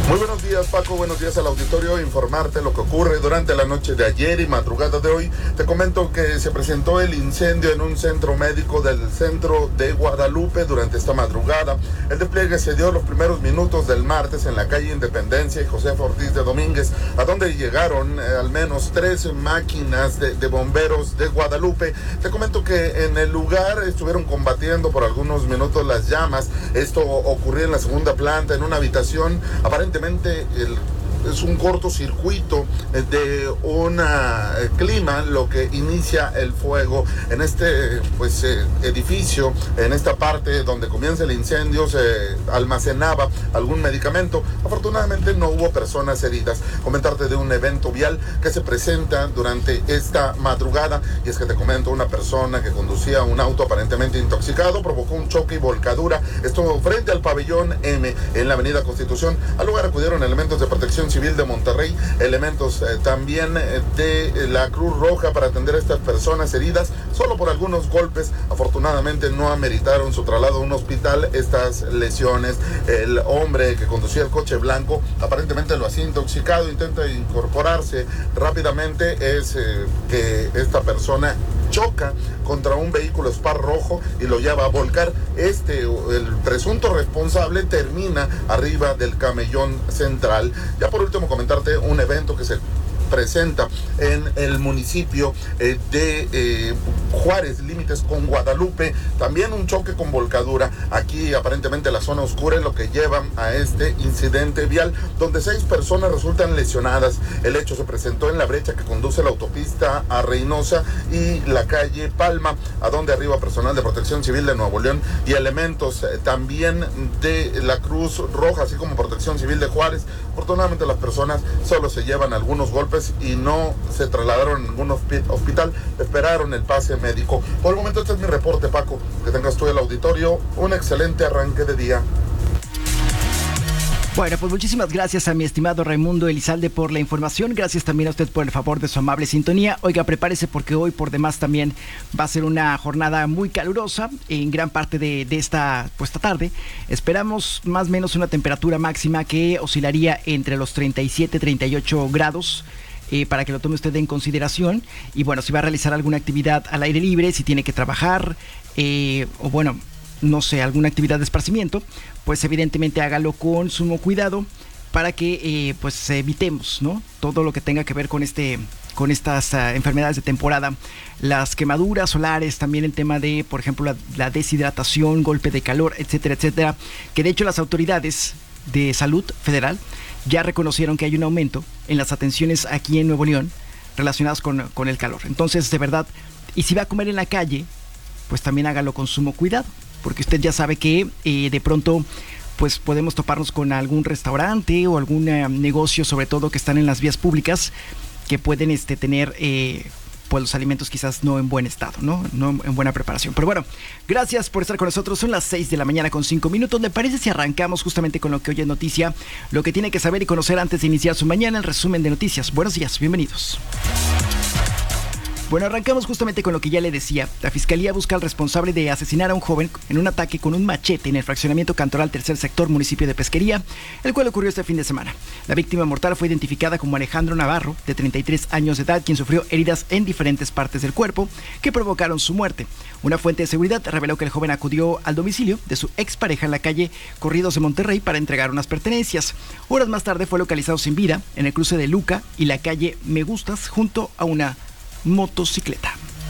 Muy buenos días, Paco, buenos días al auditorio. Informarte lo que ocurre durante la noche de ayer y madrugada de hoy. Te comento que se presentó el incendio en un centro médico del centro de Guadalupe durante esta madrugada. El despliegue se dio los primeros minutos del martes en la calle Independencia y Josefa Ortiz de Domínguez, a donde llegaron al menos 3 máquinas de bomberos de Guadalupe. Te comento que en el lugar estuvieron combatiendo por algunos minutos las llamas. Esto ocurrió en la segunda planta, en una habitación. Aparentemente es un cortocircuito de un clima lo que inicia el fuego en este edificio. En esta parte donde comienza el incendio se almacenaba algún medicamento. Afortunadamente no hubo personas heridas. Comentarte de un evento vial que se presenta durante esta madrugada, y es que te comento, una persona que conducía un auto aparentemente intoxicado provocó un choque y volcadura, esto frente al pabellón M en la avenida Constitución. Al lugar acudieron elementos de protección civil de Monterrey, elementos también de la Cruz Roja para atender a estas personas heridas solo por algunos golpes. Afortunadamente no ameritaron su traslado a un hospital estas lesiones. El hombre que conducía el coche blanco aparentemente lo hacía intoxicado, intenta incorporarse rápidamente. Es que esta persona choca contra un vehículo Spark rojo y lo lleva a volcar. El presunto responsable termina arriba del camellón central. Ya por último comentarte un evento que se presenta en el municipio de Juárez, límites con Guadalupe. También un choque con volcadura. Aquí aparentemente la zona oscura es lo que lleva a este incidente vial, donde 6 personas resultan lesionadas. El hecho se presentó en la brecha que conduce la autopista a Reynosa y la calle Palma, a donde arriba personal de Protección Civil de Nuevo León y elementos también de la Cruz Roja, así como Protección Civil de Juárez. Afortunadamente las personas solo se llevan algunos golpes y no se trasladaron a ningún hospital, esperaron el pase médico. Por el momento este es mi reporte, Paco. Que tengas tú el auditorio un excelente arranque de día. Bueno, pues muchísimas gracias a mi estimado Raimundo Elizalde por la información. Gracias también a usted por el favor de su amable sintonía. Oiga, prepárese porque hoy por demás también va a ser una jornada muy calurosa en gran parte de esta tarde. Esperamos más o menos una temperatura máxima que oscilaría entre los 37 y 38 grados. Para que lo tome usted en consideración. Y bueno, si va a realizar alguna actividad al aire libre, si tiene que trabajar o bueno, no sé, alguna actividad de esparcimiento, pues evidentemente hágalo con sumo cuidado para que pues evitemos, ¿no?, todo lo que tenga que ver con estas enfermedades de temporada, las quemaduras solares, también el tema de, por ejemplo, la deshidratación, golpe de calor, etcétera, etcétera, que de hecho las autoridades de salud federal ya reconocieron que hay un aumento en las atenciones aquí en Nuevo León relacionadas con el calor. Entonces, de verdad, y si va a comer en la calle, pues también hágalo con sumo cuidado, porque usted ya sabe que de pronto pues podemos toparnos con algún restaurante o algún negocio, sobre todo que están en las vías públicas, que pueden tener pues los alimentos quizás no en buen estado, no en buena preparación. Pero bueno, gracias por estar con nosotros. Son las 6 de la mañana con 5 minutos. ¿Le parece si arrancamos justamente con lo que hoy es noticia? Lo que tiene que saber y conocer antes de iniciar su mañana, el resumen de noticias. Buenos días, bienvenidos. Bueno, arrancamos justamente con lo que ya le decía. La Fiscalía busca al responsable de asesinar a un joven en un ataque con un machete en el fraccionamiento Cantoral Tercer Sector, municipio de Pesquería, el cual ocurrió este fin de semana. La víctima mortal fue identificada como Alejandro Navarro, de 33 años de edad, quien sufrió heridas en diferentes partes del cuerpo que provocaron su muerte. Una fuente de seguridad reveló que el joven acudió al domicilio de su expareja en la calle Corridos de Monterrey para entregar unas pertenencias. Horas más tarde fue localizado sin vida en el cruce de Luca y la calle Me Gustas, junto a una motocicleta.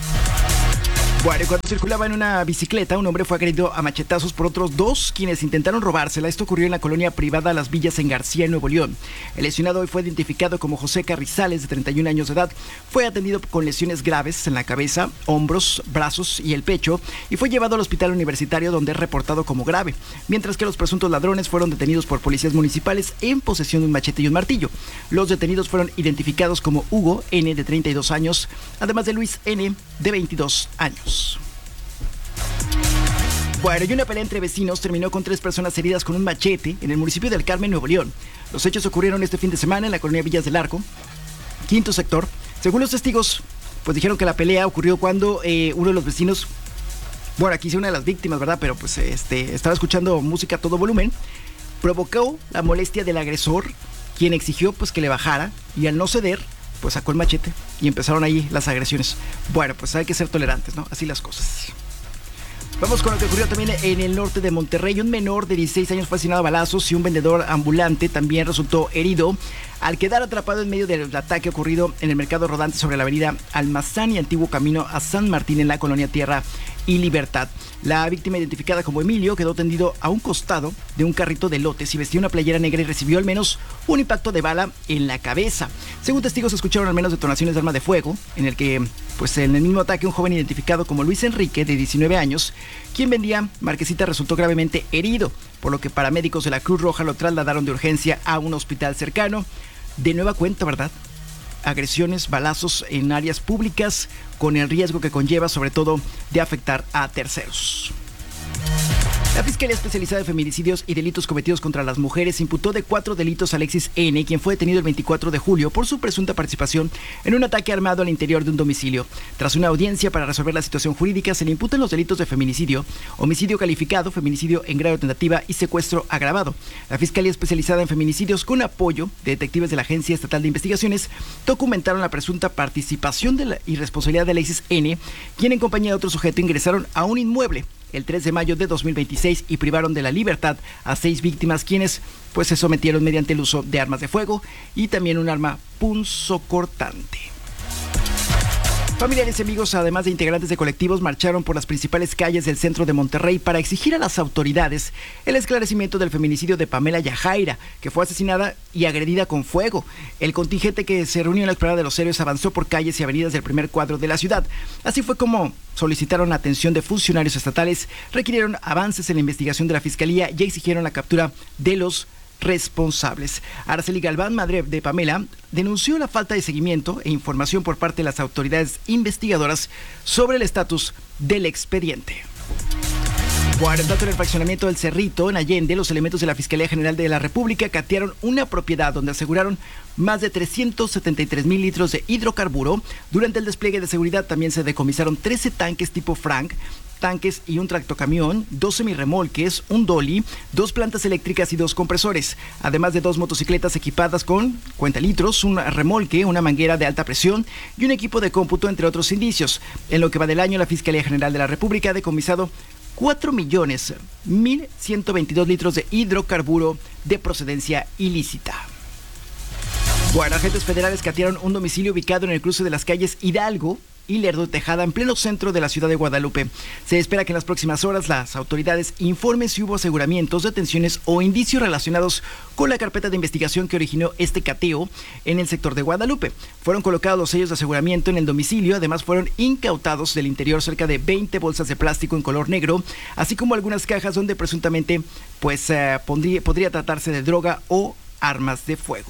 Bueno, cuando circulaba en una bicicleta, un hombre fue agredido a machetazos por otros 2 quienes intentaron robársela. Esto ocurrió en la colonia privada Las Villas en García, en Nuevo León. El lesionado hoy fue identificado como José Carrizales, de 31 años de edad. Fue atendido con lesiones graves en la cabeza, hombros, brazos y el pecho y fue llevado al hospital universitario, donde es reportado como grave. Mientras que los presuntos ladrones fueron detenidos por policías municipales en posesión de un machete y un martillo. Los detenidos fueron identificados como Hugo N., de 32 años, además de Luis N., de 22 años. Bueno, y una pelea entre vecinos terminó con 3 personas heridas con un machete en el municipio del Carmen, Nuevo León. Los hechos ocurrieron este fin de semana en la colonia Villas del Arco, quinto sector. Según los testigos, pues dijeron que la pelea ocurrió cuando uno de los vecinos, bueno, aquí hice una de las víctimas, ¿verdad? Pero pues estaba escuchando música a todo volumen provocó la molestia del agresor, quien exigió pues que le bajara, y al no ceder, pues sacó el machete y empezaron ahí las agresiones. Bueno, pues hay que ser tolerantes, ¿no? Así las cosas. Vamos con lo que ocurrió también en el norte de Monterrey. Un menor de 16 años fue asesinado a balazos y un vendedor ambulante también resultó herido al quedar atrapado en medio del ataque ocurrido en el mercado rodante sobre la avenida Almazán y antiguo camino a San Martín en la colonia Tierra y Libertad. La víctima, identificada como Emilio, quedó tendido a un costado de un carrito de lotes y vestía una playera negra y recibió al menos un impacto de bala en la cabeza. Según testigos, se escucharon al menos detonaciones de arma de fuego, en el que, pues en el mismo ataque, un joven identificado como Luis Enrique, de 19 años, quien vendía marquesitas, resultó gravemente herido, por lo que paramédicos de la Cruz Roja lo trasladaron de urgencia a un hospital cercano. De nueva cuenta, ¿verdad? Agresiones, balazos en áreas públicas, con el riesgo que conlleva, sobre todo, de afectar a terceros. La Fiscalía Especializada de Feminicidios y Delitos Cometidos contra las Mujeres imputó de 4 delitos a Alexis N., quien fue detenido el 24 de julio por su presunta participación en un ataque armado al interior de un domicilio. Tras una audiencia para resolver la situación jurídica, se le imputan los delitos de feminicidio, homicidio calificado, feminicidio en grado de tentativa y secuestro agravado. La Fiscalía Especializada en Feminicidios, con apoyo de detectives de la Agencia Estatal de Investigaciones, documentaron la presunta participación de la irresponsabilidad de Alexis N., quien en compañía de otro sujeto ingresaron a un inmueble el 3 de mayo de 2026 y privaron de la libertad a 6 víctimas, quienes pues se sometieron mediante el uso de armas de fuego y también un arma punzocortante. Familiares y amigos, además de integrantes de colectivos, marcharon por las principales calles del centro de Monterrey para exigir a las autoridades el esclarecimiento del feminicidio de Pamela Yajaira, que fue asesinada y agredida con fuego. El contingente que se reunió en la Explanada de los Héroes avanzó por calles y avenidas del primer cuadro de la ciudad. Así fue como solicitaron la atención de funcionarios estatales, requirieron avances en la investigación de la Fiscalía y exigieron la captura de los responsables. Araceli Galván, madre de Pamela, denunció la falta de seguimiento e información por parte de las autoridades investigadoras sobre el estatus del expediente. Bueno, en tanto, en el fraccionamiento del Cerrito, en Allende, los elementos de la Fiscalía General de la República catearon una propiedad donde aseguraron más de 373,000 litros de hidrocarburo. Durante el despliegue de seguridad también se decomisaron 13 tanques tipo Frank, tanques y un tractocamión, 2 semirremolques, un dolly, 2 plantas eléctricas y 2 compresores, además de 2 motocicletas equipadas con cuentalitros, un remolque, una manguera de alta presión y un equipo de cómputo, entre otros indicios. En lo que va del año, la Fiscalía General de la República ha decomisado 4,122,000 litros de hidrocarburo de procedencia ilícita. Bueno, agentes federales catearon un domicilio ubicado en el cruce de las calles Hidalgo y Lerdo de Tejada, en pleno centro de la ciudad de Guadalupe. Se espera que en las próximas horas las autoridades informen si hubo aseguramientos, detenciones o indicios relacionados con la carpeta de investigación que originó este cateo en el sector de Guadalupe. Fueron colocados los sellos de aseguramiento en el domicilio, además fueron incautados del interior cerca de 20 bolsas de plástico en color negro, así como algunas cajas donde presuntamente podría tratarse de droga o armas de fuego.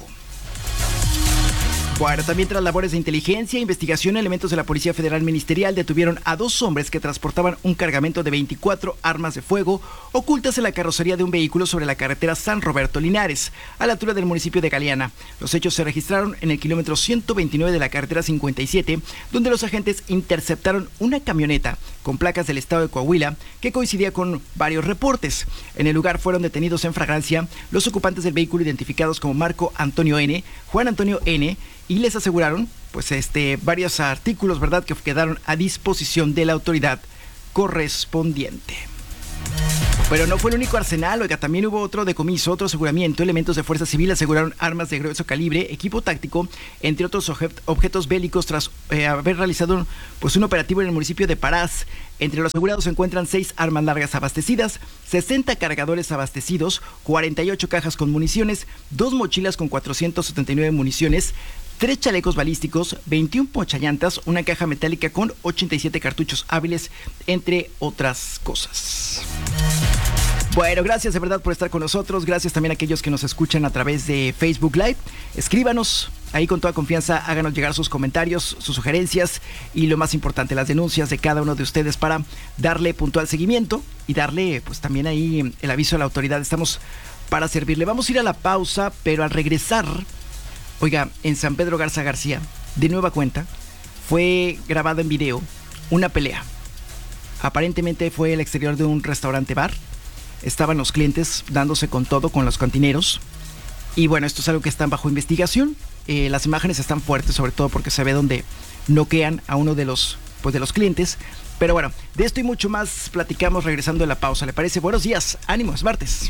Bueno, también tras labores de inteligencia e investigación, elementos de la Policía Federal Ministerial detuvieron a 2 hombres que transportaban un cargamento de 24 armas de fuego ocultas en la carrocería de un vehículo sobre la carretera San Roberto Linares, a la altura del municipio de Galeana. Los hechos se registraron en el kilómetro 129 de la carretera 57, donde los agentes interceptaron una camioneta con placas del estado de Coahuila que coincidía con varios reportes. En el lugar fueron detenidos en flagrancia los ocupantes del vehículo, identificados como Marco Antonio N., Juan Antonio N., y les aseguraron varios artículos, ¿verdad?, que quedaron a disposición de la autoridad correspondiente. Pero no fue el único arsenal, oiga, también hubo otro decomiso, otro aseguramiento. Elementos de Fuerza Civil aseguraron armas de grueso calibre, equipo táctico, entre otros objetos bélicos, tras haber realizado un operativo en el municipio de Parás. Entre los asegurados se encuentran 6 armas largas abastecidas, 60 cargadores abastecidos, 48 cajas con municiones, 2 mochilas con 479 municiones, 3 chalecos balísticos, 21 ponchallantas, una caja metálica con 87 cartuchos hábiles, entre otras cosas. Bueno, gracias de verdad por estar con nosotros. Gracias también a aquellos que nos escuchan a través de Facebook Live. Escríbanos ahí con toda confianza, háganos llegar sus comentarios, sus sugerencias y, lo más importante, las denuncias de cada uno de ustedes para darle puntual seguimiento y darle también ahí el aviso a la autoridad. Estamos para servirle. Vamos a ir a la pausa, pero al regresar, oiga, en San Pedro Garza García, de nueva cuenta, fue grabada en video una pelea. Aparentemente fue el exterior de un restaurante bar, estaban los clientes dándose con todo con los cantineros. Y bueno, esto es algo que está bajo investigación. Las imágenes están fuertes, sobre todo porque se ve donde noquean a uno de los clientes. Pero bueno, de esto y mucho más platicamos regresando de la pausa. ¿Le parece? Buenos días, ánimo, es martes.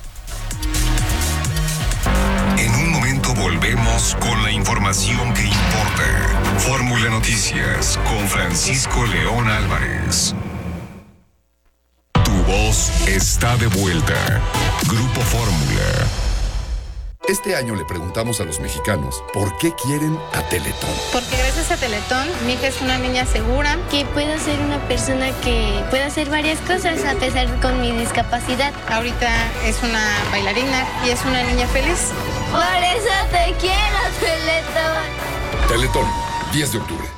En un momento volvemos con la información que importa. Fórmula Noticias con Francisco León Álvarez. Tu voz está de vuelta. Grupo Fórmula. Este año le preguntamos a los mexicanos por qué quieren a Teletón. Porque gracias a Teletón, mi hija es una niña segura. Que puedo ser una persona que pueda hacer varias cosas a pesar con mi discapacidad. Ahorita es una bailarina y es una niña feliz. Por eso te quiero, Teletón. Teletón, 10 de octubre.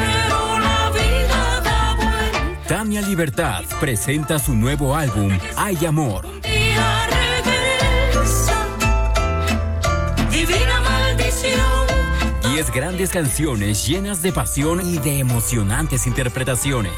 Tania Libertad presenta su nuevo álbum, Hay Amor. Divina maldición. 10 grandes canciones llenas de pasión y de emocionantes interpretaciones.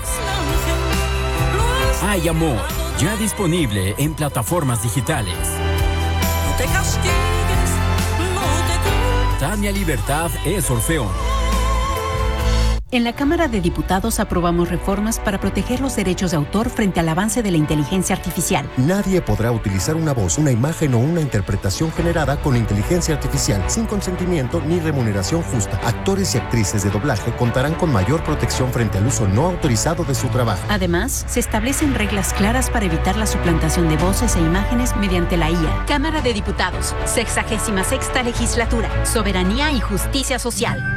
Hay Amor, ya disponible en plataformas digitales. No te castigues, no te... Tania Libertad es Orfeón. En la Cámara de Diputados aprobamos reformas para proteger los derechos de autor frente al avance de la inteligencia artificial. Nadie podrá utilizar una voz, una imagen o una interpretación generada con inteligencia artificial sin consentimiento ni remuneración justa. Actores y actrices de doblaje contarán con mayor protección frente al uso no autorizado de su trabajo. Además, se establecen reglas claras para evitar la suplantación de voces e imágenes mediante la IA. Cámara de Diputados, 66ª Legislatura, Soberanía y Justicia Social.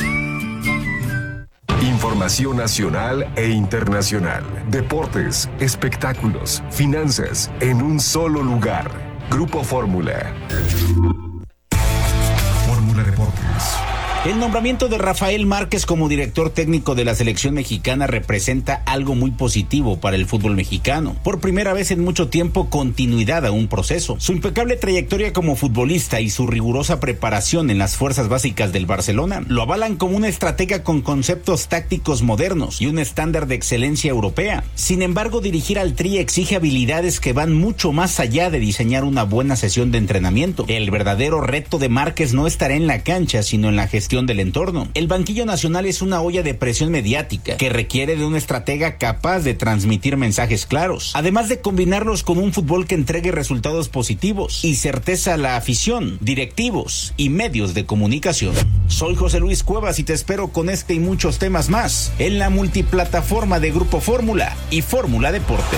Información nacional e internacional. Deportes, espectáculos, finanzas, en un solo lugar. Grupo Fórmula. Fórmula Deportes. El nombramiento de Rafael Márquez como director técnico de la selección mexicana representa algo muy positivo para el fútbol mexicano. Por primera vez en mucho tiempo, continuidad a un proceso. Su impecable trayectoria como futbolista y su rigurosa preparación en las fuerzas básicas del Barcelona lo avalan como una estratega con conceptos tácticos modernos y un estándar de excelencia europea. Sin embargo, dirigir al Tri exige habilidades que van mucho más allá de diseñar una buena sesión de entrenamiento. El verdadero reto de Márquez no estará en la cancha, sino en la gestión del entorno. El banquillo nacional es una olla de presión mediática que requiere de un estratega capaz de transmitir mensajes claros, además de combinarlos con un fútbol que entregue resultados positivos y certeza a la afición, directivos y medios de comunicación. Soy José Luis Cuevas y te espero con este y muchos temas más en la multiplataforma de Grupo Fórmula y Fórmula Deportes.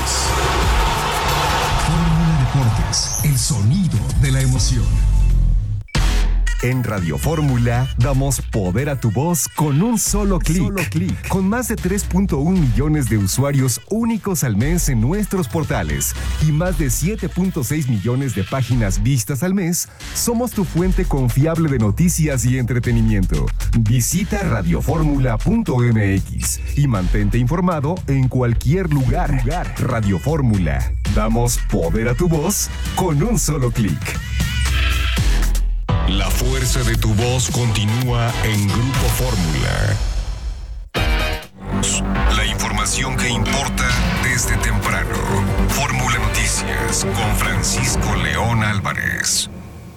Fórmula Deportes, el sonido de la emoción. En Radio Fórmula damos poder a tu voz con un solo clic. Con más de 3.1 millones de usuarios únicos al mes en nuestros portales y más de 7.6 millones de páginas vistas al mes, somos tu fuente confiable de noticias y entretenimiento. Visita radioformula.mx y mantente informado en cualquier lugar. Radio Fórmula. Damos poder a tu voz con un solo clic. La fuerza de tu voz continúa en Grupo Fórmula. La información que importa desde temprano. Fórmula Noticias con Francisco León Álvarez.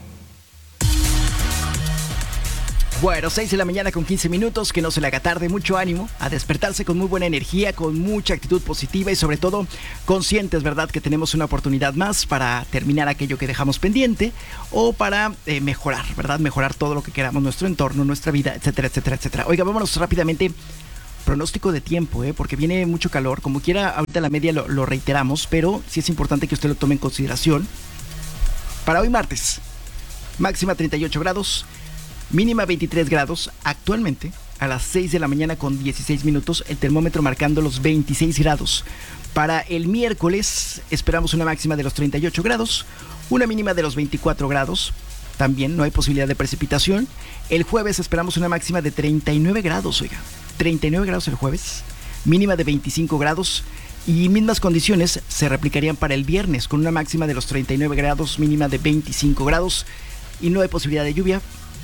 Bueno, 6 de la mañana con 15 minutos, que no se le haga tarde, mucho ánimo, a despertarse con muy buena energía, con mucha actitud positiva y sobre todo conscientes, ¿verdad?, que tenemos una oportunidad más para terminar aquello que dejamos pendiente o para mejorar, ¿verdad?, mejorar todo lo que queramos, nuestro entorno, nuestra vida, etcétera, etcétera, etcétera. Oiga, vámonos rápidamente, pronóstico de tiempo, porque viene mucho calor, como quiera, ahorita la media lo reiteramos, pero sí es importante que usted lo tome en consideración. Para hoy martes, máxima 38 grados, mínima 23 grados, actualmente a las 6 de la mañana con 16 minutos, el termómetro marcando los 26 grados. Para el miércoles esperamos una máxima de los 38 grados, una mínima de los 24 grados, también no hay posibilidad de precipitación. El jueves esperamos una máxima de 39 grados, 39 grados el jueves, mínima de 25 grados y mismas condiciones se replicarían para el viernes con una máxima de los 39 grados, mínima de 25 grados y no hay posibilidad de lluvia.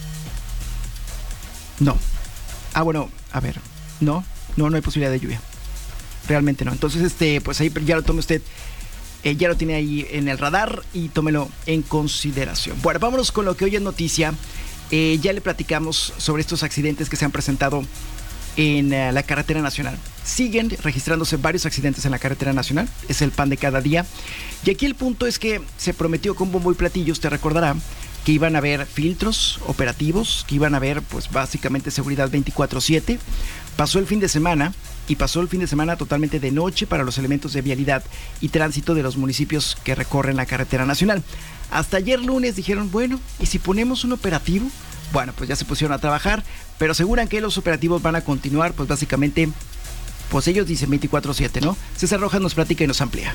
No. No hay posibilidad de lluvia. Realmente no. Entonces, pues ahí ya lo tome usted ya lo tiene ahí en el radar y tómelo en consideración. Bueno, vámonos con lo que hoy es noticia. Ya le platicamos sobre estos accidentes que se han presentado en la carretera nacional. Siguen registrándose varios accidentes en la carretera nacional, es el pan de cada día. Y aquí el punto es que se prometió con bombo y platillos, te recordará, que iban a haber filtros operativos, que iban a haber pues básicamente seguridad 24/7. Pasó el fin de semana y pasó el fin de semana totalmente de noche para los elementos de vialidad y tránsito de los municipios que recorren la carretera nacional. Hasta ayer lunes dijeron, bueno, ¿y si ponemos un operativo? Bueno, pues ya se pusieron a trabajar, pero aseguran que los operativos van a continuar, pues básicamente, pues ellos dicen 24/7, ¿no? César Rojas nos platica y nos amplía.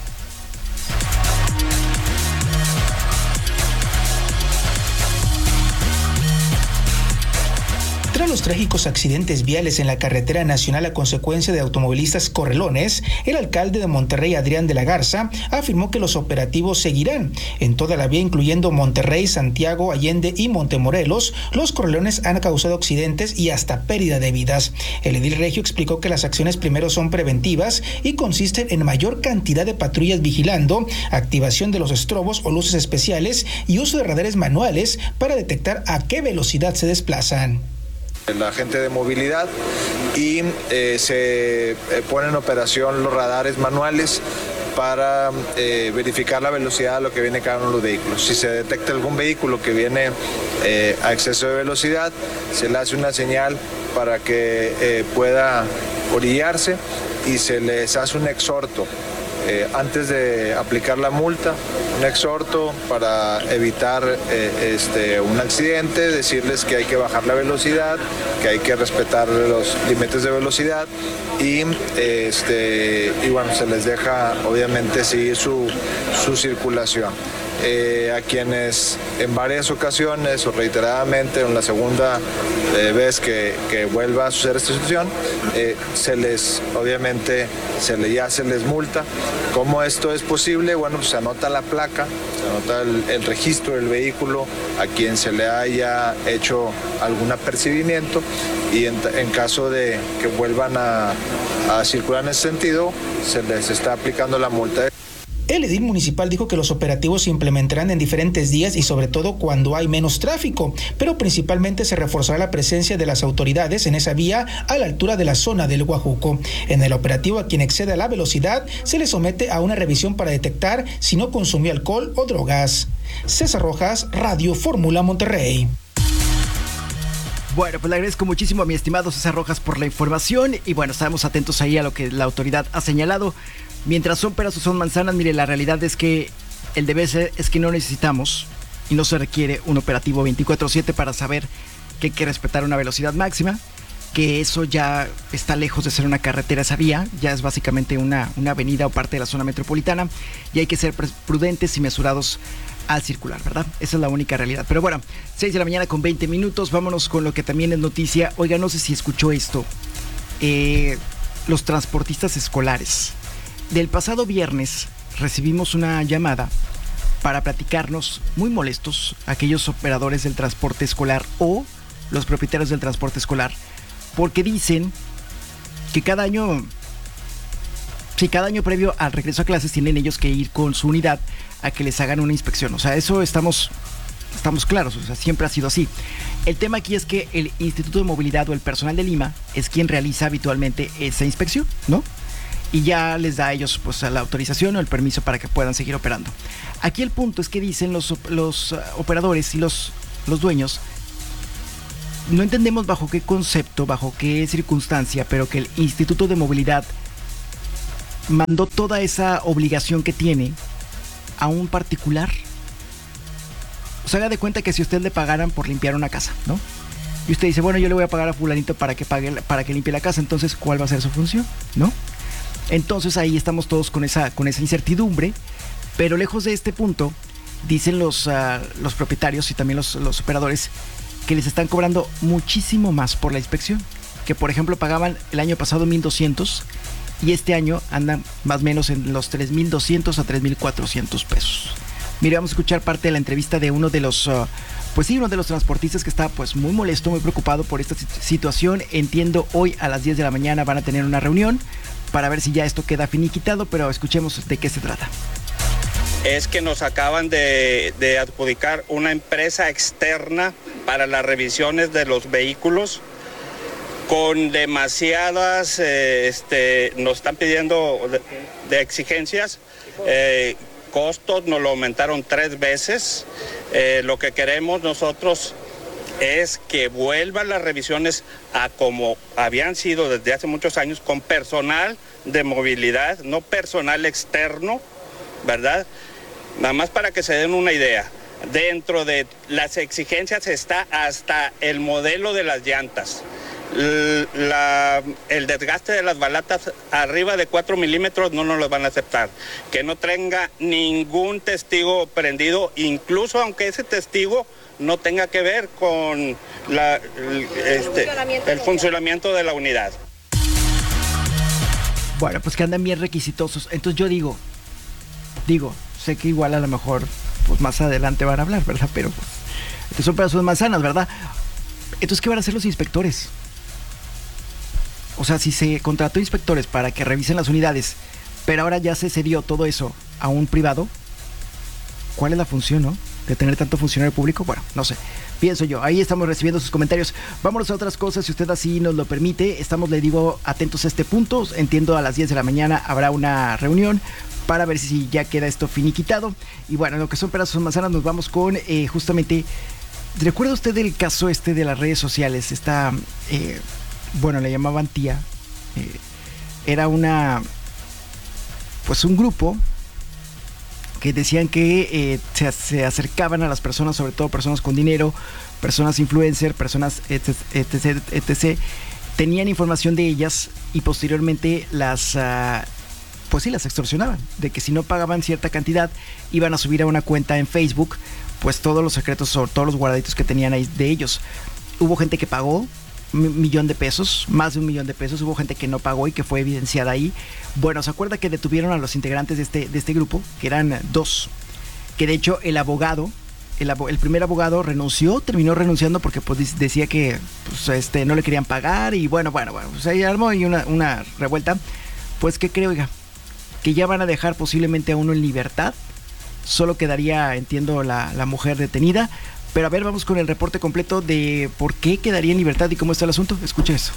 Tras los trágicos accidentes viales en la carretera nacional a consecuencia de automovilistas correlones, el alcalde de Monterrey, Adrián de la Garza, afirmó que los operativos seguirán. En toda la vía, incluyendo Monterrey, Santiago, Allende y Montemorelos, los correlones han causado accidentes y hasta pérdida de vidas. El edil regio explicó que las acciones primero son preventivas y consisten en mayor cantidad de patrullas vigilando, activación de los estrobos o luces especiales y uso de radares manuales para detectar a qué velocidad se desplazan. La gente de movilidad y se ponen en operación los radares manuales para verificar la velocidad a lo que viene cada uno de los vehículos. Si se detecta algún vehículo que viene a exceso de velocidad, se le hace una señal para que pueda orillarse y se les hace un exhorto. Antes de aplicar la multa, un exhorto para evitar un accidente, decirles que hay que bajar la velocidad, que hay que respetar los límites de velocidad y bueno, se les deja obviamente seguir su circulación. A quienes en varias ocasiones o reiteradamente en la segunda vez que vuelva a suceder esta situación, obviamente se les multa. ¿Cómo esto es posible? Bueno, pues se anota la placa, se anota el registro del vehículo a quien se le haya hecho algún apercibimiento y en caso de que vuelvan a circular en ese sentido, se les está aplicando la multa. El edil municipal dijo que los operativos se implementarán en diferentes días y sobre todo cuando hay menos tráfico, pero principalmente se reforzará la presencia de las autoridades en esa vía a la altura de la zona del Guajuco. En el operativo, a quien exceda la velocidad se le somete a una revisión para detectar si no consumió alcohol o drogas. César Rojas, Radio Fórmula Monterrey. Bueno, pues le agradezco muchísimo a mi estimado César Rojas por la información y bueno, estaremos atentos ahí a lo que la autoridad ha señalado. Mientras son peras o son manzanas, mire, la realidad es que el deber ser es que no necesitamos y no se requiere un operativo 24/7 para saber que hay que respetar una velocidad máxima, que eso ya está lejos de ser una carretera esa vía, ya es básicamente una avenida o parte de la zona metropolitana y hay que ser prudentes y mesurados al circular, ¿verdad? Esa es la única realidad. Pero bueno, 6 de la mañana con 20 minutos, vámonos con lo que también es noticia. Oiga, no sé si escuchó esto, los transportistas escolares. Del pasado viernes recibimos una llamada para platicarnos, muy molestos, aquellos operadores del transporte escolar o los propietarios del transporte escolar, porque dicen que cada año previo al regreso a clases tienen ellos que ir con su unidad a que les hagan una inspección. O sea, eso estamos claros, o sea, siempre ha sido así. El tema aquí es que el Instituto de Movilidad o el personal de Lima es quien realiza habitualmente esa inspección, ¿no? Y ya les da a ellos pues la autorización o el permiso para que puedan seguir operando. Aquí el punto es que dicen los operadores y los dueños, no entendemos bajo qué concepto, bajo qué circunstancia, pero que el Instituto de Movilidad mandó toda esa obligación que tiene a un particular. O sea, haga de cuenta que si usted le pagaran por limpiar una casa, ¿no? Y usted dice, bueno, yo le voy a pagar a fulanito para que limpie la casa, entonces ¿cuál va a ser su función? ¿No? Entonces ahí estamos todos con esa incertidumbre, pero lejos de este punto, dicen los propietarios y también los operadores que les están cobrando muchísimo más por la inspección, que por ejemplo pagaban el año pasado 1,200 y este año andan más o menos en los 3,200 a 3,400 pesos. Mire, vamos a escuchar parte de la entrevista de uno de los transportistas que está pues muy molesto, muy preocupado por esta situación. Entiendo, hoy a las 10 de la mañana van a tener una reunión para ver si ya esto queda finiquitado, pero escuchemos de qué se trata. es que nos acaban de adjudicar una empresa externa para las revisiones de los vehículos con demasiadas, nos están pidiendo de exigencias, costos nos lo aumentaron 3 veces. Lo que queremos nosotros es que vuelvan las revisiones a como habían sido desde hace muchos años, con personal de movilidad, no personal externo, ¿verdad? Nada más para que se den una idea. Dentro de las exigencias está hasta el modelo de las llantas. El desgaste de las balatas arriba de 4 milímetros no nos lo van a aceptar. Que no tenga ningún testigo prendido, incluso aunque ese testigo no tenga que ver con el funcionamiento de la unidad. Bueno, pues que andan bien requisitosos. Entonces yo digo, sé que igual a lo mejor pues más adelante van a hablar, ¿verdad? Pero pues, estos son pedazos de manzanas, ¿verdad? Entonces, ¿qué van a hacer los inspectores? O sea, si se contrató inspectores para que revisen las unidades, pero ahora ya se cedió todo eso a un privado, ¿cuál es la función, no? De tener tanto funcionario público. Bueno, no sé, pienso yo. Ahí estamos recibiendo sus comentarios. Vámonos a otras cosas, si usted así nos lo permite. Estamos, le digo, atentos a este punto. Entiendo, a las 10 de la mañana habrá una reunión para ver si ya queda esto finiquitado. Y bueno, en lo que son pedazos de manzanas, nos vamos con justamente... ¿Recuerda usted el caso de las redes sociales? Esta, bueno, le llamaban tía. Era una... pues un grupo que decían que se acercaban a las personas, sobre todo personas con dinero, personas influencer, personas etc. Tenían información de ellas y posteriormente las extorsionaban, de que si no pagaban cierta cantidad iban a subir a una cuenta en Facebook pues todos los secretos o todos los guardaditos que tenían ahí de ellos. Hubo gente que pagó $1,000,000, más de $1,000,000. Hubo gente que no pagó y que fue evidenciada ahí. Bueno, ¿se acuerda que detuvieron a los integrantes de este grupo? Que eran 2. Que de hecho el abogado, el primer abogado terminó renunciando porque pues decía que pues, no le querían pagar y bueno, pues ahí armó ahí una revuelta. Pues ¿qué creo, oiga? Que ya van a dejar posiblemente a uno en libertad. Solo quedaría, entiendo, la mujer detenida. Pero a ver, vamos con el reporte completo de por qué quedaría en libertad y cómo está el asunto. Escucha eso.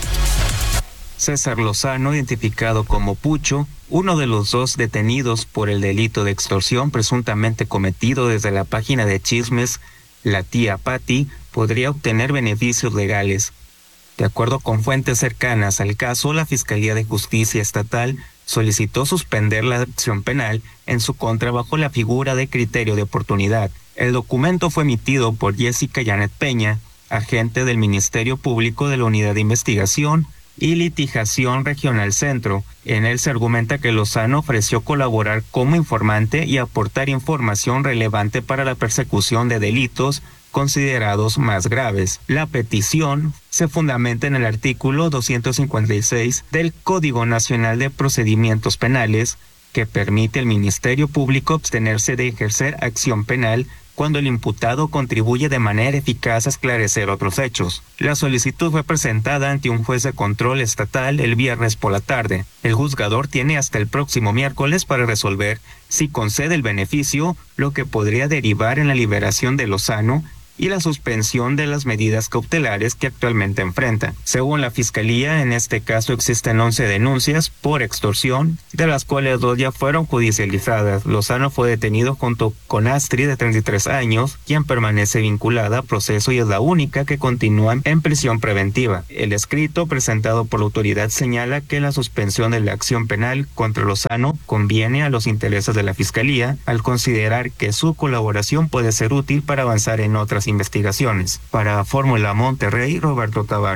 César Lozano, identificado como Pucho, uno de los 2 detenidos por el delito de extorsión presuntamente cometido desde la página de chismes La Tía Pati, podría obtener beneficios legales. De acuerdo con fuentes cercanas al caso, la Fiscalía de Justicia Estatal solicitó suspender la acción penal en su contra bajo la figura de criterio de oportunidad. El documento fue emitido por Jessica Janet Peña, agente del Ministerio Público de la Unidad de Investigación y Litigación Regional Centro. En él se argumenta que Lozano ofreció colaborar como informante y aportar información relevante para la persecución de delitos considerados más graves. La petición se fundamenta en el artículo 256 del Código Nacional de Procedimientos Penales, que permite al Ministerio Público abstenerse de ejercer acción penal cuando el imputado contribuye de manera eficaz a esclarecer otros hechos. La solicitud fue presentada ante un juez de control estatal el viernes por la tarde. El juzgador tiene hasta el próximo miércoles para resolver si concede el beneficio, lo que podría derivar en la liberación de Lozano y la suspensión de las medidas cautelares que actualmente enfrenta. Según la Fiscalía, en este caso existen 11 denuncias por extorsión, de las cuales 2 ya fueron judicializadas. Lozano fue detenido junto con Astrid, de 33 años, quien permanece vinculada a proceso y es la única que continúa en prisión preventiva. El escrito presentado por la autoridad señala que la suspensión de la acción penal contra Lozano conviene a los intereses de la Fiscalía, al considerar que su colaboración puede ser útil para avanzar en otras investigaciones. Para Fórmula Monterrey, Roberto Tabar.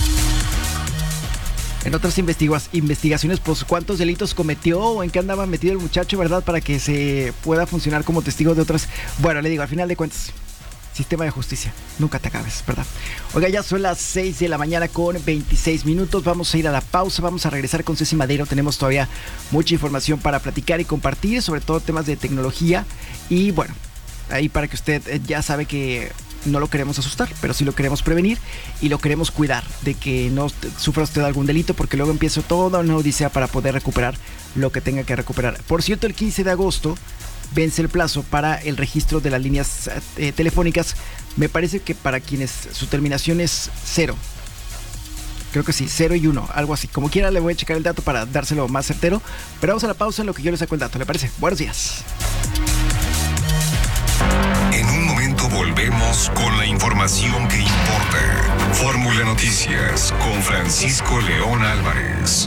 En otras investigaciones, pues cuántos delitos cometió o en qué andaba metido el muchacho, ¿verdad? Para que se pueda funcionar como testigo de otras. Bueno, le digo, al final de cuentas, sistema de justicia, nunca te acabes, ¿verdad? Oiga, ya son las 6 de la mañana con 26 minutos. Vamos a ir a la pausa, vamos a regresar con Ceci Madero. Tenemos todavía mucha información para platicar y compartir, sobre todo temas de tecnología. Y bueno, ahí para que usted ya sabe que no lo queremos asustar, pero sí lo queremos prevenir y lo queremos cuidar de que no sufra usted algún delito, porque luego empieza toda una odisea para poder recuperar lo que tenga que recuperar. Por cierto, el 15 de agosto vence el plazo para el registro de las líneas telefónicas. Me parece que para quienes su terminación es 0. Creo que sí, 0 y 1, algo así. Como quiera le voy a checar el dato para dárselo más certero. Pero vamos a la pausa en lo que yo le saco el dato, ¿le parece? Buenos días. En un momento volvemos con la información que importa. Fórmula Noticias con Francisco León Álvarez.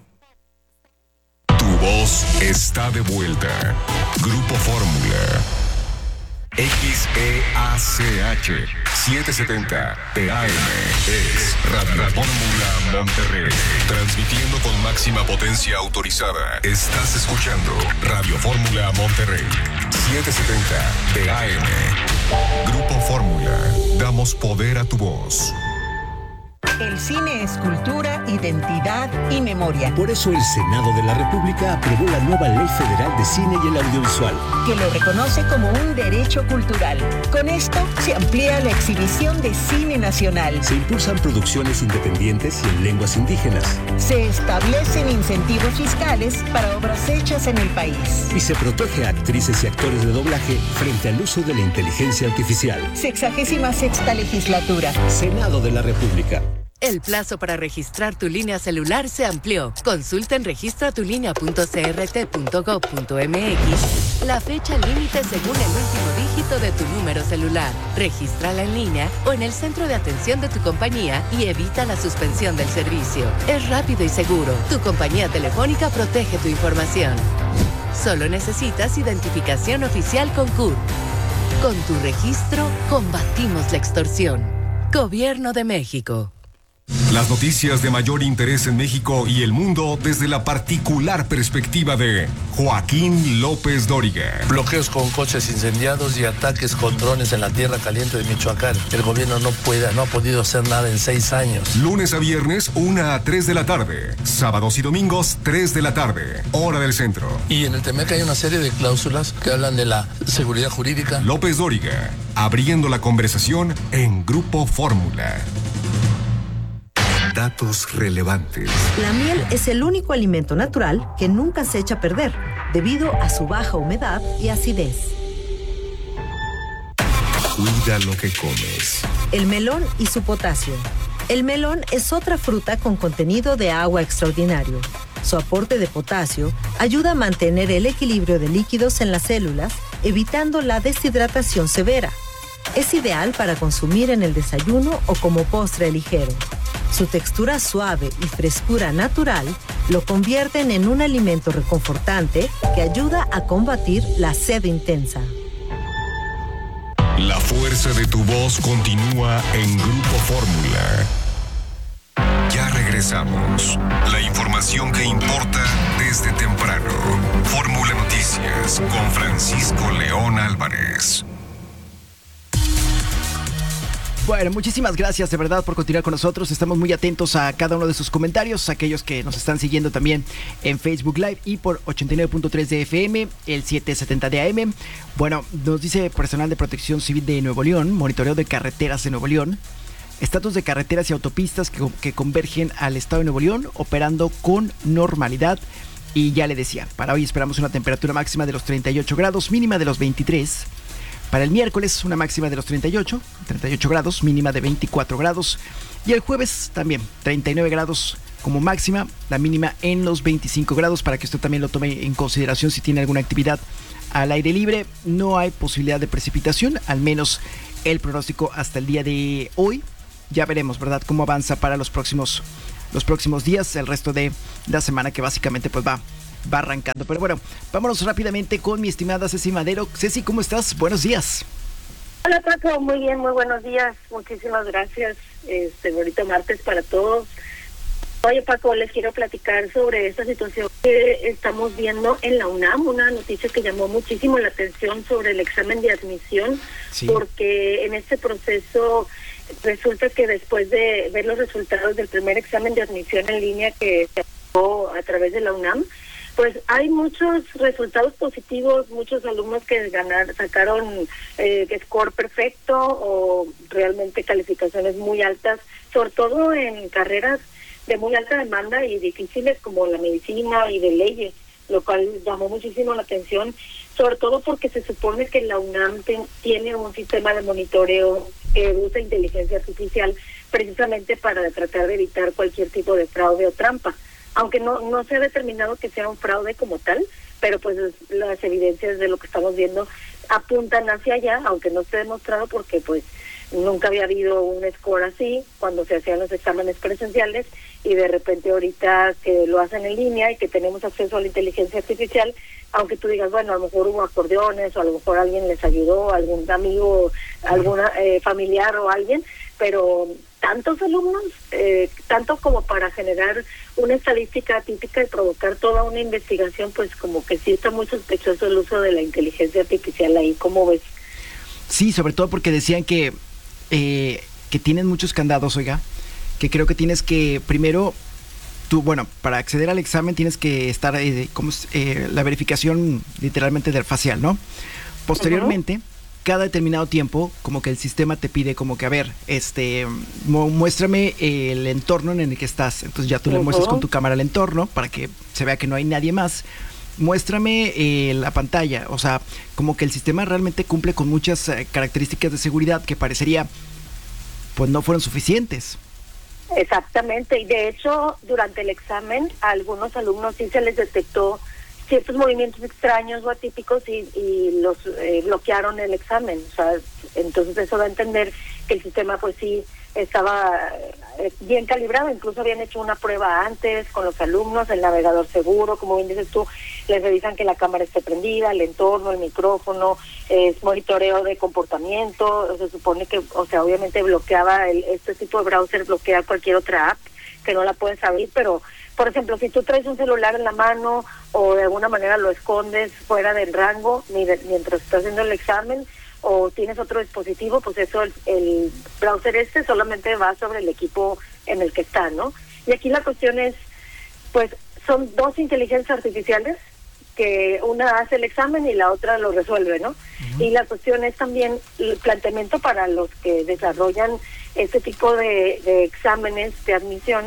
Tu voz está de vuelta. Grupo Fórmula. XEACH 770 TAM es Radio Fórmula Monterrey. Transmitiendo con máxima potencia autorizada. Estás escuchando Radio Fórmula Monterrey 770 TAM. Grupo Fórmula. Damos poder a tu voz. El cine es cultura, identidad y memoria. Por eso el Senado de la República aprobó la nueva Ley Federal de Cine y el Audiovisual, que lo reconoce como un derecho cultural. Con esto se amplía la exhibición de cine nacional. Se impulsan producciones independientes y en lenguas indígenas. Se establecen incentivos fiscales para obras hechas en el país. Y se protege a actrices y actores de doblaje frente al uso de la inteligencia artificial. 66ª legislatura. Senado de la República. El plazo para registrar tu línea celular se amplió. Consulta en registratulinea.crt.gov.mx la fecha límite según el último dígito de tu número celular. Regístrala en línea o en el centro de atención de tu compañía y evita la suspensión del servicio. Es rápido y seguro. Tu compañía telefónica protege tu información. Solo necesitas identificación oficial con CURP. Con tu registro, combatimos la extorsión. Gobierno de México. Las noticias de mayor interés en México y el mundo desde la particular perspectiva de Joaquín López Dóriga. Bloqueos con coches incendiados y ataques con drones en la tierra caliente de Michoacán. El gobierno no ha podido hacer nada en 6 años. Lunes a viernes, 1 a 3 de la tarde. Sábados y domingos, 3 de la tarde. Hora del centro. Y en el TEMEC hay una serie de cláusulas que hablan de la seguridad jurídica. López Dóriga, abriendo la conversación en Grupo Fórmula. Datos relevantes. La miel es el único alimento natural que nunca se echa a perder, debido a su baja humedad y acidez. Cuida lo que comes. El melón y su potasio. El melón es otra fruta con contenido de agua extraordinario. Su aporte de potasio ayuda a mantener el equilibrio de líquidos en las células, evitando la deshidratación severa. Es ideal para consumir en el desayuno o como postre ligero. Su textura suave y frescura natural lo convierten en un alimento reconfortante que ayuda a combatir la sed intensa. La fuerza de tu voz continúa en Grupo Fórmula. Ya regresamos. La información que importa desde temprano. Fórmula Noticias con Francisco León Álvarez. Bueno, muchísimas gracias de verdad por continuar con nosotros. Estamos muy atentos a cada uno de sus comentarios, aquellos que nos están siguiendo también en Facebook Live y por 89.3 de FM, el 770 de AM. Bueno, nos dice personal de Protección Civil de Nuevo León, monitoreo de carreteras de Nuevo León, estatus de carreteras y autopistas que convergen al estado de Nuevo León, operando con normalidad. Y ya le decía, para hoy esperamos una temperatura máxima de los 38 grados, mínima de los 23. Para el miércoles una máxima de los 38 grados, mínima de 24 grados. Y el jueves también 39 grados como máxima, la mínima en los 25 grados, para que usted también lo tome en consideración si tiene alguna actividad al aire libre. No hay posibilidad de precipitación, al menos el pronóstico hasta el día de hoy. Ya veremos, ¿verdad?, cómo avanza para los próximos días, el resto de la semana, que básicamente pues va arrancando. Pero bueno, vámonos rápidamente con mi estimada Ceci Madero. Ceci, ¿cómo estás? Buenos días. Hola, Paco, muy bien, muy buenos días. Muchísimas gracias. Bonito martes para todos. Oye, Paco, les quiero platicar sobre esta situación que estamos viendo en la UNAM, una noticia que llamó muchísimo la atención sobre el examen de admisión, sí. Porque en este proceso resulta que después de ver los resultados del primer examen de admisión en línea que se aplicó a través de la UNAM, pues hay muchos resultados positivos, muchos alumnos que sacaron score perfecto o realmente calificaciones muy altas, sobre todo en carreras de muy alta demanda y difíciles como la medicina y de leyes. lo cual llamó muchísimo la atención, sobre todo porque se supone que la UNAM tiene un sistema de monitoreo que usa inteligencia artificial precisamente para tratar de evitar cualquier tipo de fraude o trampa, aunque no se ha determinado que sea un fraude como tal, pero pues las evidencias de lo que estamos viendo apuntan hacia allá, aunque no esté demostrado porque pues nunca había habido un score así cuando se hacían los exámenes presenciales, y de repente ahorita que lo hacen en línea y que tenemos acceso a la inteligencia artificial, aunque tú digas, bueno, a lo mejor hubo acordeones o a lo mejor alguien les ayudó, algún amigo, alguna familiar o alguien, pero tantos alumnos, tanto como para generar una estadística típica y provocar toda una investigación, pues como que sí está muy sospechoso el uso de la inteligencia artificial ahí. ¿Cómo ves? Sí, sobre todo porque decían que tienen muchos candados, oiga, que creo que tienes que, primero, tú, bueno, para acceder al examen tienes que estar, la verificación literalmente del facial, ¿no? Posteriormente, cada determinado tiempo, como que el sistema te pide como que, a ver, muéstrame el entorno en el que estás. Entonces ya tú le muestras con tu cámara el entorno para que se vea que no hay nadie más. Muéstrame la pantalla, o sea, como que el sistema realmente cumple con muchas características de seguridad que parecería, pues no fueron suficientes. Exactamente, y de hecho, durante el examen, a algunos alumnos sí se les detectó ciertos movimientos extraños o atípicos y los bloquearon el examen. O sea, entonces eso da a entender que el sistema pues sí estaba bien calibrado. Incluso habían hecho una prueba antes con los alumnos, el navegador seguro, como bien dices tú, les revisan que la cámara esté prendida, el entorno, el micrófono, es monitoreo de comportamiento. Se supone que, o sea, obviamente bloqueaba este tipo de browser, bloquea cualquier otra app que no la puedes abrir, pero por ejemplo, si tú traes un celular en la mano o de alguna manera lo escondes fuera del rango mientras estás haciendo el examen, o tienes otro dispositivo, pues eso, el browser solamente va sobre el equipo en el que está, ¿no? Y aquí la cuestión es, pues son dos inteligencias artificiales, que una hace el examen y la otra lo resuelve, ¿no? Y la cuestión es también el planteamiento para los que desarrollan este tipo de exámenes de admisión.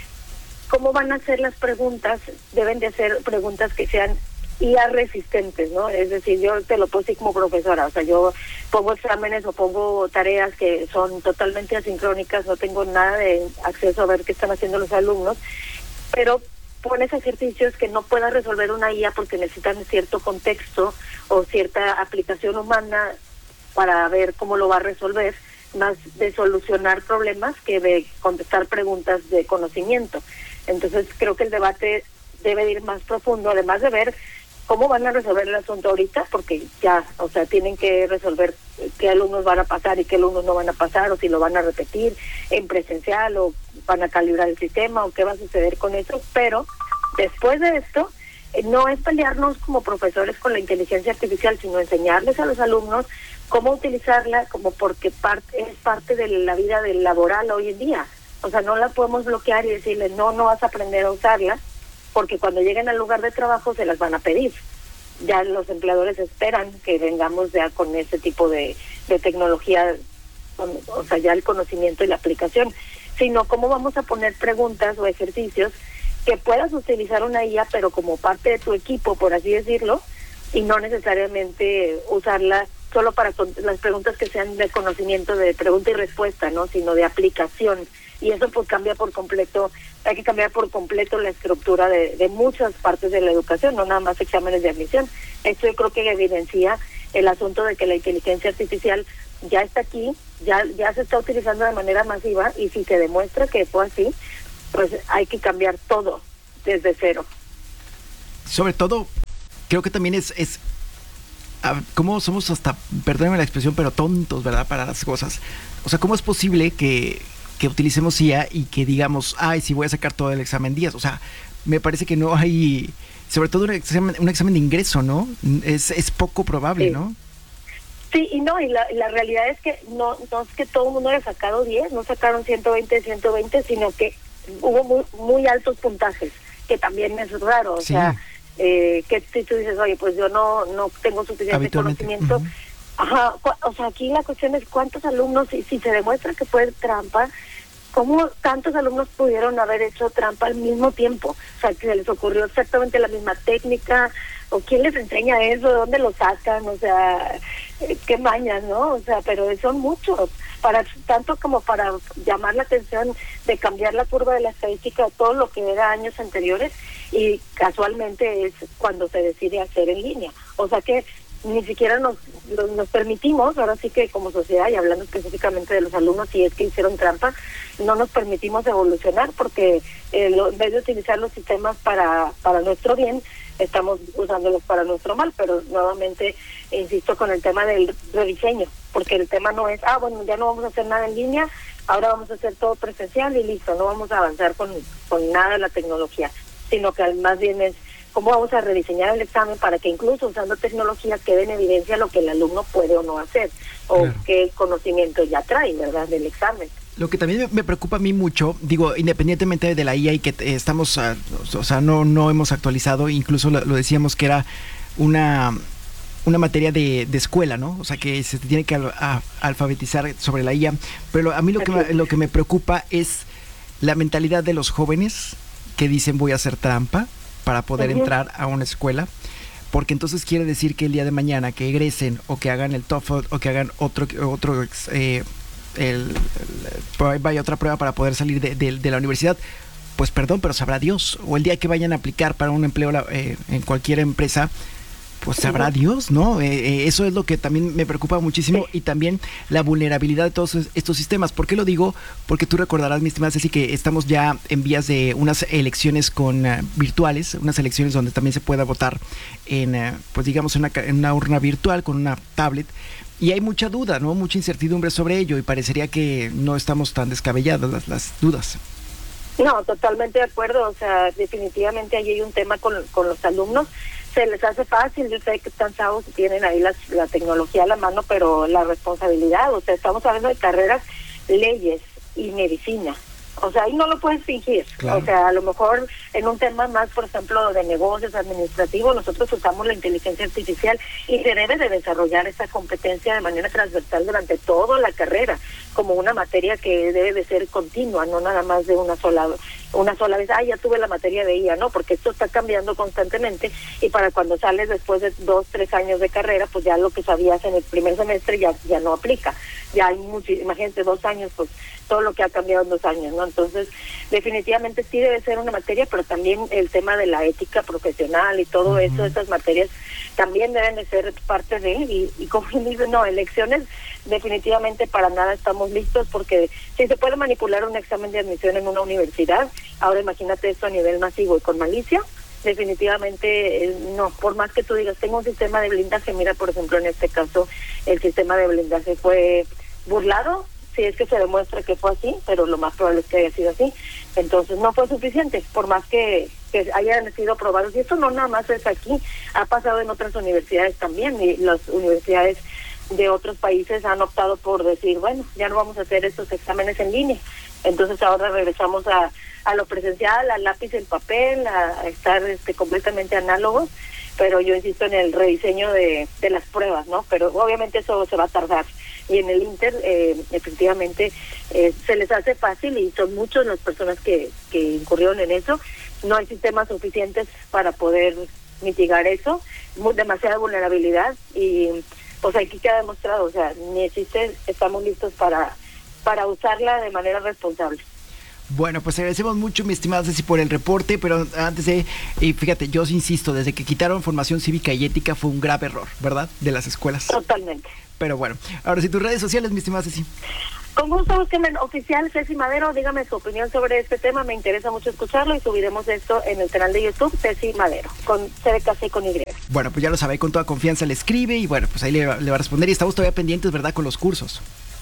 ¿Cómo van a ser las preguntas? Deben de ser preguntas que sean IA resistentes, ¿no? Es decir, yo te lo puedo decir como profesora, o sea, yo pongo exámenes o pongo tareas que son totalmente asincrónicas, no tengo nada de acceso a ver qué están haciendo los alumnos, pero pones ejercicios que no pueda resolver una IA porque necesitan cierto contexto o cierta aplicación humana para ver cómo lo va a resolver, más de solucionar problemas que de contestar preguntas de conocimiento. Entonces creo que el debate debe de ir más profundo, además de ver cómo van a resolver el asunto ahorita, porque ya, o sea, tienen que resolver qué alumnos van a pasar y qué alumnos no van a pasar, o si lo van a repetir en presencial, o van a calibrar el sistema, o qué va a suceder con eso. Pero después de esto, no es pelearnos como profesores con la inteligencia artificial, sino enseñarles a los alumnos cómo utilizarla, como porque es parte de la vida del laboral hoy en día. O sea, no la podemos bloquear y decirles, no vas a aprender a usarla, porque cuando lleguen al lugar de trabajo se las van a pedir. Ya los empleadores esperan que vengamos ya con ese tipo de tecnología, o sea, ya el conocimiento y la aplicación, sino cómo vamos a poner preguntas o ejercicios que puedas utilizar una IA, pero como parte de tu equipo, por así decirlo, y no necesariamente usarla solo para las preguntas que sean de conocimiento, de pregunta y respuesta, ¿no? Sino de aplicación. Y eso pues cambia por completo, hay que cambiar por completo la estructura de muchas partes de la educación, no nada más exámenes de admisión. Esto yo creo que evidencia el asunto de que la inteligencia artificial ya está aquí, ya se está utilizando de manera masiva, y si se demuestra que fue así, pues hay que cambiar todo desde cero. Sobre todo, creo que también es cómo somos hasta, perdónenme la expresión, pero tontos, ¿verdad?, para las cosas. O sea, ¿cómo es posible que utilicemos IA y que digamos, sí voy a sacar todo el examen 10? O sea, me parece que no hay, sobre todo un examen de ingreso, ¿no? Es poco probable, sí, ¿no? Sí, y la realidad es que no es que todo el mundo haya sacado 10, no sacaron 120, sino que hubo muy altos puntajes, que también es raro, o sea, que si tú dices, oye, pues yo no tengo suficiente conocimiento. Ajá, o sea, aquí la cuestión es cuántos alumnos, si se demuestra que fue trampa, ¿cómo tantos alumnos pudieron haber hecho trampa al mismo tiempo? O sea, que se les ocurrió exactamente la misma técnica, o quién les enseña eso, de dónde lo sacan, o sea, qué mañas, ¿no? O sea, pero son muchos, tanto como para llamar la atención de cambiar la curva de la estadística de todo lo que era años anteriores, y casualmente es cuando se decide hacer en línea. O sea que ni siquiera nos permitimos, ahora sí que como sociedad, y hablando específicamente de los alumnos, si es que hicieron trampa, no nos permitimos evolucionar, porque en vez de utilizar los sistemas para nuestro bien, estamos usándolos para nuestro mal. Pero nuevamente insisto con el tema del rediseño, porque el tema no es, bueno, ya no vamos a hacer nada en línea, ahora vamos a hacer todo presencial y listo, no vamos a avanzar con nada de la tecnología, sino que más bien es cómo vamos a rediseñar el examen para que incluso usando tecnología quede en evidencia lo que el alumno puede o no hacer, o claro, qué conocimiento ya trae, ¿verdad?, del examen. Lo que también me preocupa a mí mucho, digo, independientemente de la IA y que estamos, o sea, no hemos actualizado, incluso lo decíamos que era una materia de escuela, ¿no? O sea, que se tiene que alfabetizar sobre la IA, pero a mí lo que me preocupa es la mentalidad de los jóvenes que dicen voy a hacer trampa para poder entrar a una escuela, porque entonces quiere decir que el día de mañana que egresen o que hagan el TOEFL o que hagan vaya otra prueba para poder salir de la universidad, pues perdón, pero sabrá Dios, o el día que vayan a aplicar para un empleo en cualquier empresa, pues sabrá Dios, ¿no? Eso es lo que también me preocupa muchísimo, y también la vulnerabilidad de todos estos sistemas. ¿Por qué lo digo? Porque tú recordarás, mi estimada Ceci, que estamos ya en vías de unas elecciones virtuales, unas elecciones donde también se pueda votar pues digamos en una urna virtual con una tablet, y hay mucha duda, ¿no? Mucha incertidumbre sobre ello, y parecería que no estamos tan descabelladas las dudas. No, totalmente de acuerdo. O sea, definitivamente ahí hay un tema con los alumnos. Se les hace fácil, yo sé que están chavos y tienen ahí la tecnología a la mano, pero la responsabilidad, o sea, estamos hablando de carreras, leyes y medicina. O sea, ahí no lo puedes fingir. Claro. O sea, a lo mejor en un tema más, por ejemplo, de negocios administrativos, nosotros usamos la inteligencia artificial y se debe de desarrollar esa competencia de manera transversal durante toda la carrera, como una materia que debe de ser continua, no nada más de una sola vez, ya tuve la materia de IA, no, porque esto está cambiando constantemente, y para cuando sales después de 2-3 años de carrera, pues ya lo que sabías en el primer semestre ya no aplica. Ya hay imagínate, 2 años, pues todo lo que ha cambiado en 2 años, ¿no? Entonces, definitivamente sí debe ser una materia, pero también el tema de la ética profesional y todo eso, esas materias también deben de ser parte de él, y como dicen, no, elecciones, definitivamente para nada estamos listos, porque si se puede manipular un examen de admisión en una universidad, ahora imagínate esto a nivel masivo y con malicia. Definitivamente no, por más que tú digas, tengo un sistema de blindaje, mira, por ejemplo, en este caso, el sistema de blindaje fue burlado, si es que se demuestra que fue así, pero lo más probable es que haya sido así, entonces no fue suficiente, por más que hayan sido aprobados, y esto no nada más es aquí, ha pasado en otras universidades también, y las universidades de otros países han optado por decir, bueno, ya no vamos a hacer estos exámenes en línea, entonces ahora regresamos a lo presencial, al lápiz, el papel, a estar completamente análogos, pero yo insisto en el rediseño de las pruebas, ¿no? Pero obviamente eso se va a tardar, y en el Inter efectivamente se les hace fácil, y son muchas las personas que incurrieron en eso. No hay sistemas suficientes para poder mitigar eso, demasiada vulnerabilidad, y pues aquí queda demostrado, o sea, ni existe, estamos listos para usarla de manera responsable. Bueno, pues agradecemos mucho, mi estimada Ceci, por el reporte, pero antes fíjate, yo insisto, desde que quitaron formación cívica y ética fue un grave error, ¿verdad?, de las escuelas. Totalmente. Pero bueno, ahora sí, tus redes sociales, mi estimada Ceci. Con gusto, búsquenme en oficial Ceci Madero, dígame su opinión sobre este tema, me interesa mucho escucharlo, y subiremos esto en el canal de YouTube, Ceci Madero, con CDKC y con Y. Bueno, pues ya lo sabe, con toda confianza le escribe, y bueno, pues ahí le va a responder, y estamos todavía pendientes, ¿verdad?, con los cursos.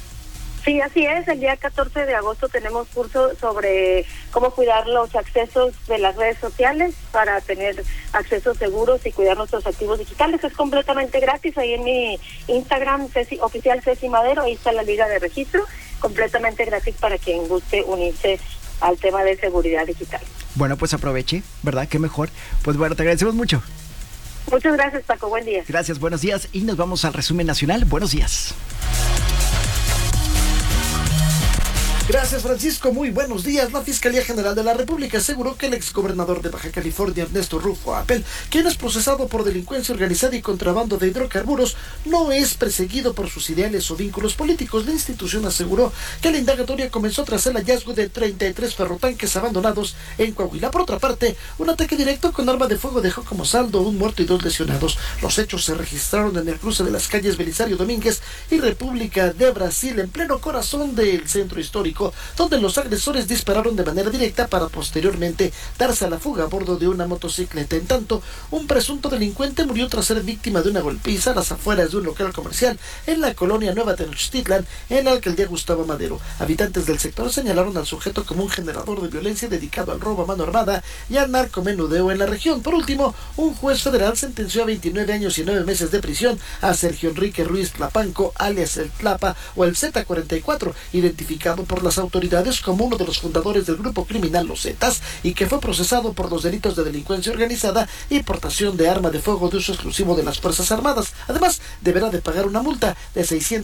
Sí, así es. El día 14 de agosto tenemos curso sobre cómo cuidar los accesos de las redes sociales para tener accesos seguros y cuidar nuestros activos digitales. Es completamente gratis. Ahí en mi Instagram, oficial Ceci Madero, ahí está la liga de registro. Completamente gratis para quien guste unirse al tema de seguridad digital. Bueno, pues aproveche, ¿verdad? Qué mejor. Pues bueno, te agradecemos mucho. Muchas gracias, Paco. Buen día. Gracias, buenos días. Y nos vamos al resumen nacional. Buenos días. Gracias. Gracias, Francisco. Muy buenos días. La Fiscalía General de la República aseguró que el exgobernador de Baja California, Ernesto Rufo Apel, quien es procesado por delincuencia organizada y contrabando de hidrocarburos, no es perseguido por sus ideales o vínculos políticos. La institución aseguró que la indagatoria comenzó tras el hallazgo de 33 ferrotanques abandonados en Coahuila. Por otra parte, un ataque directo con arma de fuego dejó como saldo un muerto y 2 lesionados. Los hechos se registraron en el cruce de las calles Belisario Domínguez y República de Brasil, en pleno corazón del centro histórico, donde los agresores dispararon de manera directa para posteriormente darse a la fuga a bordo de una motocicleta. En tanto, un presunto delincuente murió tras ser víctima de una golpiza a las afueras de un local comercial en la colonia Nueva Tenochtitlan, en la alcaldía Gustavo Madero. Habitantes del sector señalaron al sujeto como un generador de violencia dedicado al robo a mano armada y al narcomenudeo en la región. Por último, un juez federal sentenció a 29 años y 9 meses de prisión a Sergio Enrique Ruiz Tlapanco, alias el Tlapa o el Z44, identificado por las autoridades como uno de los fundadores del grupo criminal Los Zetas y que fue procesado por los delitos de delincuencia organizada y portación de arma de fuego de uso exclusivo de las Fuerzas Armadas. Además, deberá de pagar una multa de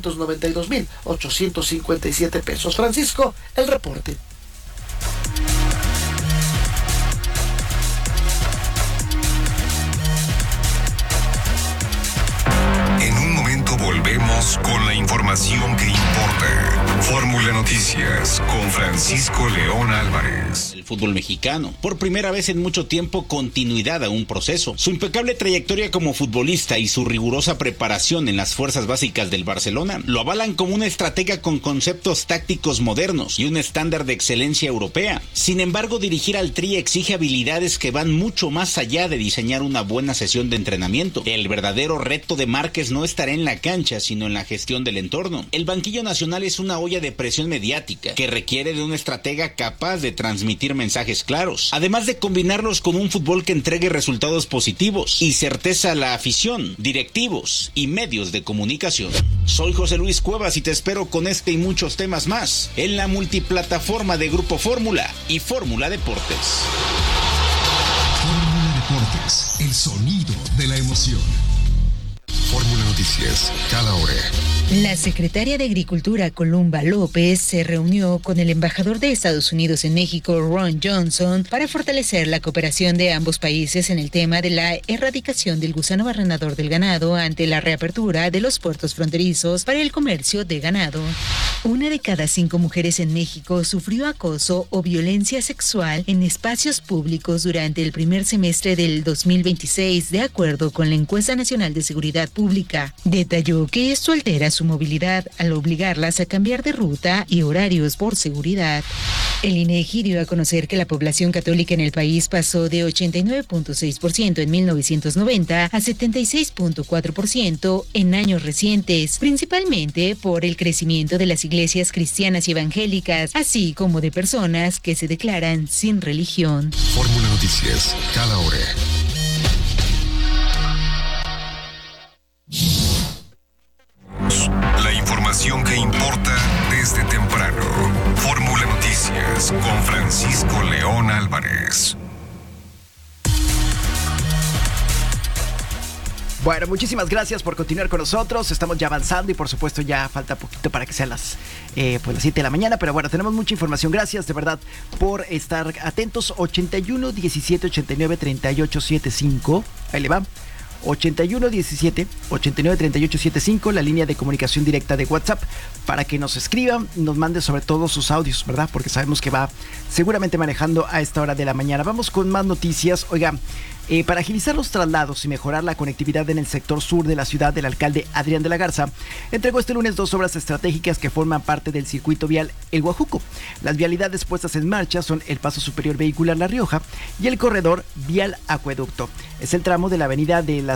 692,857 pesos. Francisco, el reporte. En un momento volvemos con la información que importa. Fórmula Noticias con Francisco León Álvarez. El fútbol mexicano, por primera vez en mucho tiempo, continuidad a un proceso. Su impecable trayectoria como futbolista y su rigurosa preparación en las fuerzas básicas del Barcelona lo avalan como una estratega con conceptos tácticos modernos y un estándar de excelencia europea. Sin embargo, dirigir al Tri exige habilidades que van mucho más allá de diseñar una buena sesión de entrenamiento. El verdadero reto de Márquez no estará en la cancha, sino en la gestión del entorno. El banquillo nacional es una olla de presión mediática que requiere de un estratega capaz de transmitir mensajes claros, además de combinarlos con un fútbol que entregue resultados positivos y certeza a la afición, directivos y medios de comunicación. Soy José Luis Cuevas y te espero con este y muchos temas más en la multiplataforma de Grupo Fórmula y Fórmula Deportes. Fórmula Deportes, el sonido de la emoción. Fórmula Noticias, cada hora. La secretaria de Agricultura, Columba López, se reunió con el embajador de Estados Unidos en México, Ron Johnson, para fortalecer la cooperación de ambos países en el tema de la erradicación del gusano barrenador del ganado ante la reapertura de los puertos fronterizos para el comercio de ganado. 1 de cada 5 mujeres en México sufrió acoso o violencia sexual en espacios públicos durante el primer semestre del 2026, de acuerdo con la Encuesta Nacional de Seguridad Pública. Detalló que esto altera su movilidad al obligarlas a cambiar de ruta y horarios por seguridad. El INEGI dio a conocer que la población católica en el país pasó de 89.6% en 1990 a 76.4% en años recientes, principalmente por el crecimiento de las iglesias cristianas y evangélicas, así como de personas que se declaran sin religión. Fórmula Noticias, cada hora. La información que importa desde temprano. Fórmula Noticias con Francisco León Álvarez. Bueno, muchísimas gracias por continuar con nosotros. Estamos ya avanzando y por supuesto ya falta poquito para que sean las 7 de la mañana. Pero bueno, tenemos mucha información. Gracias de verdad por estar atentos. 81 17 89 38 75. Ahí le va. 81 17 89 38 75, la línea de comunicación directa de WhatsApp, para que nos escriban, nos mande sobre todo sus audios, ¿verdad? Porque sabemos que va seguramente manejando a esta hora de la mañana. Vamos con más noticias. Oiga, para agilizar los traslados y mejorar la conectividad en el sector sur de la ciudad, el alcalde Adrián de la Garza entregó este lunes 2 obras estratégicas que forman parte del circuito vial El Guajuco. Las vialidades puestas en marcha son el paso superior vehicular La Rioja y el corredor vial Acueducto. Es el tramo de la avenida de la